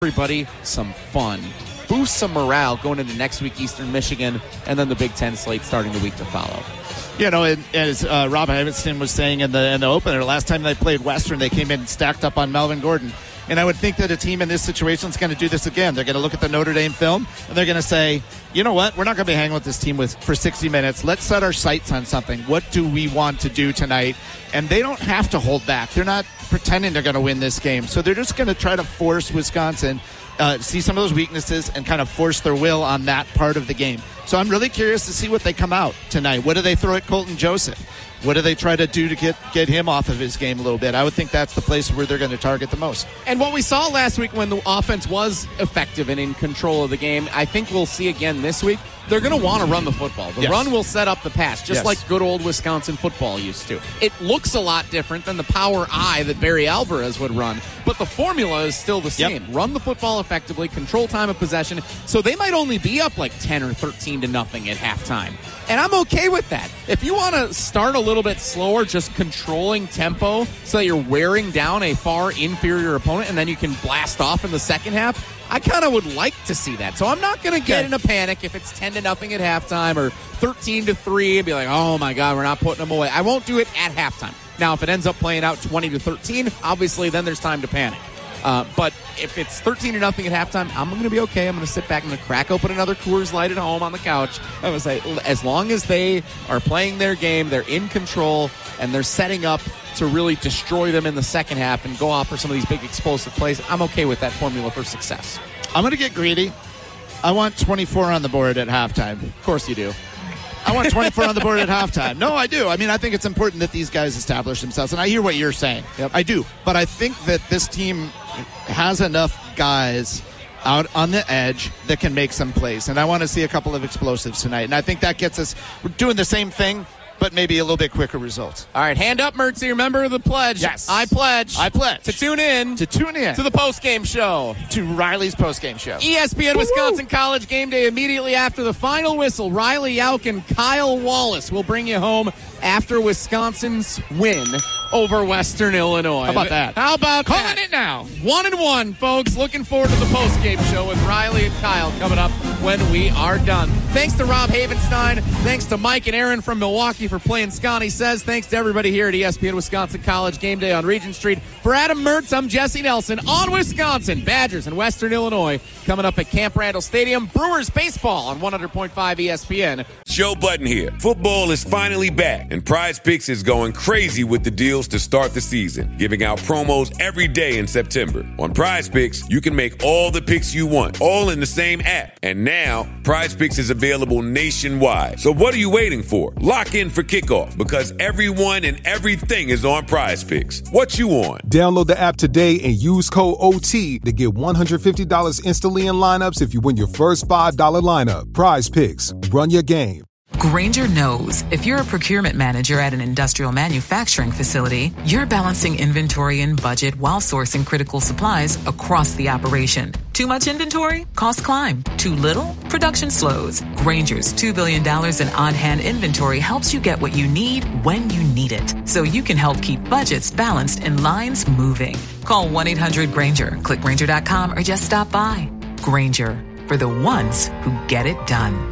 everybody some fun. Boost some morale going into next week, Eastern Michigan, and then the Big Ten slate starting the week to follow. As Rob Evanston was saying in the opener, last time they played Western, they came in stacked up on Melvin Gordon. And I would think that a team in this situation is going to do this again. They're going to look at the Notre Dame film, and they're going to say, you know what, we're not going to be hanging with this team for 60 minutes. Let's set our sights on something. What do we want to do tonight? And they don't have to hold back. They're not pretending they're going to win this game. So they're just going to try to force Wisconsin, see some of those weaknesses, and kind of force their will on that part of the game. So I'm really curious to see what they come out tonight. What do they throw at Colton Joseph? What do they try to do to get him off of his game a little bit? I would think that's the place where they're going to target the most. And what we saw last week when the offense was effective and in control of the game, I think we'll see again this week. They're going to want to run the football. The run will set up the pass, just like good old Wisconsin football used to. It looks a lot different than the power I that Barry Alvarez would run, but the formula is still the same. Run the football effectively, control time of possession, so they might only be up like 10 or 13 to nothing at halftime. And I'm okay with that. If you want to start a little bit slower, just controlling tempo so that you're wearing down a far inferior opponent and then you can blast off in the second half, I kind of would like to see that. So I'm not going to get in a panic if it's 10 to nothing at halftime or 13 to 3 and be like, oh my God, we're not putting them away. I won't do it at halftime. Now, if it ends up playing out 20 to 13, obviously then there's time to panic. But if it's 13 to nothing at halftime, I'm going to be okay. I'm going to sit back. I'm going to crack open another Coors Light at home on the couch. I'm going to say, as long as they are playing their game, they're in control, and they're setting up to really destroy them in the second half and go off for some of these big explosive plays, I'm okay with that formula for success. I'm going to get greedy. I want 24 on the board at halftime. Of course you do. I want 24 on the board at halftime. No, I do. I mean, I think it's important that these guys establish themselves, and I hear what you're saying. I do. But I think that this team has enough guys out on the edge that can make some plays, and I want to see a couple of explosives tonight. And I think that gets us – we're doing the same thing, but maybe a little bit quicker results. All right, hand up, Mertzy. Remember the pledge. Yes. I pledge. To tune in. To the postgame show. To Riley's postgame show. ESPN Wisconsin College game day immediately after the final whistle. Riley Yauk and Kyle Wallace will bring you home after Wisconsin's win over Western Illinois. How about that? Calling it now. 1-1, folks. Looking forward to the postgame show with Riley and Kyle coming up when we are done. Thanks to Rob Havenstein. Thanks to Mike and Aaron from Milwaukee for playing Scotty Says. Thanks to everybody here at ESPN Wisconsin College game day on Regent Street. For Adam Mertz, I'm Jesse Nelson on Wisconsin, Badgers, and Western Illinois coming up at Camp Randall Stadium. Brewers baseball on 100.5 ESPN. Joe Budden here. Football is finally back, and Prize Picks is going crazy with the deals to start the season, giving out promos every day in September. On Prize Picks, you can make all the picks you want, all in the same app. And now, Prize Picks is available nationwide. So what are you waiting for? Lock in for kickoff, because everyone and everything is on Prize Picks. What you on? Download the app today and use code OT to get $150 instantly in lineups if you win your first $5 lineup. Prize Picks. Run your game. Grainger knows if you're a procurement manager at an industrial manufacturing facility, you're balancing inventory and budget while sourcing critical supplies across the operation. Too much inventory? Costs climb. Too little? Production slows. Grainger's $2 billion in on-hand inventory helps you get what you need when you need it, so you can help keep budgets balanced and lines moving. Call 1-800-GRAINGER, click Grainger.com, or just stop by. Grainger, for the ones who get it done.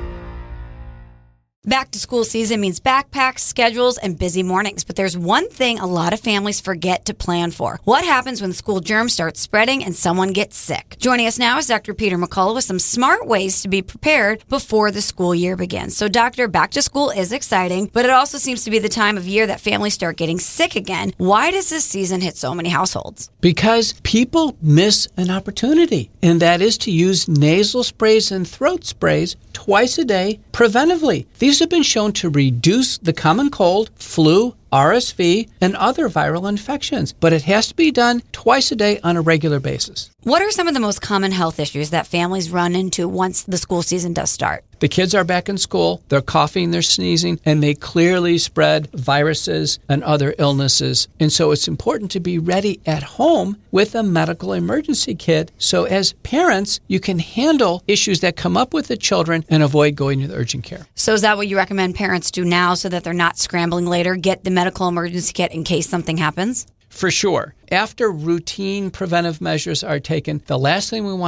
Back to school season means backpacks, schedules, and busy mornings. But there's one thing a lot of families forget to plan for. What happens when school germs start spreading and someone gets sick? Joining us now is Dr. Peter McCullough with some smart ways to be prepared before the school year begins. So, Doctor, back to school is exciting, but it also seems to be the time of year that families start getting sick again. Why does this season hit so many households? Because people miss an opportunity, and that is to use nasal sprays and throat sprays twice a day preventively. These have been shown to reduce the common cold, flu, RSV, and other viral infections, but it has to be done twice a day on a regular basis. What are some of the most common health issues that families run into once the school season does start? The kids are back in school, they're coughing, they're sneezing, and they clearly spread viruses and other illnesses. And so it's important to be ready at home with a medical emergency kit. So as parents, you can handle issues that come up with the children and avoid going to the urgent care. So is that what you recommend parents do now so that they're not scrambling later? Get the medical emergency kit in case something happens? for sure. After routine preventive measures are taken, the last thing we want